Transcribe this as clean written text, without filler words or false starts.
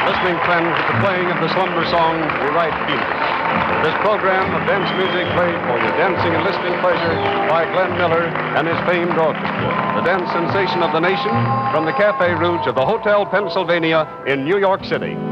listening friends with the playing of the slumber song, We Ride Phoenix. This program of dance music played for your dancing and listening pleasure by Glenn Miller and his famed orchestra, the dance sensation of the nation, from the Cafe Rouge of the Hotel Pennsylvania in New York City.